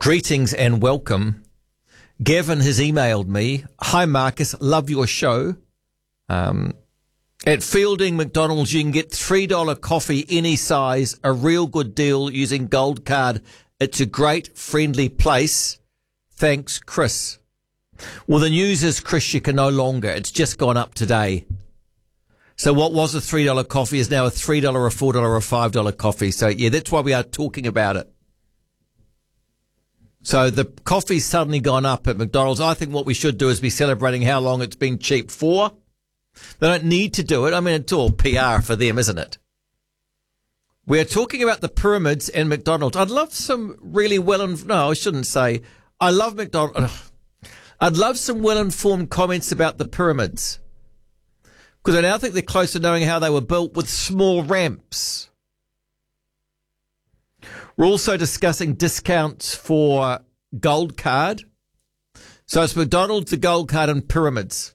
Greetings and welcome. Gavin has emailed me. Hi, Marcus. Love your show. At Fielding McDonald's, you can get $3 coffee any size, a real good deal using Gold Card. It's a great, friendly place. Thanks, Chris. Well, the news is, Chris, you can no longer. It's just gone up today. So what was a $3 coffee is now a $3, a $4, or a $5 coffee. So, yeah, that's why we are talking about it. So the coffee's suddenly gone up at McDonald's. I think what we should do is be celebrating how long it's been cheap for. They don't need to do it. I mean, it's all PR for them, isn't it? We're talking about the pyramids and McDonald's. I'd love some really no, I shouldn't say. I love McDonald's. I'd love some well-informed comments about the pyramids. Because I now think they're close to knowing how they were built with small ramps. We're also discussing discounts for Gold Card. So it's McDonald's, the Gold Card, and pyramids.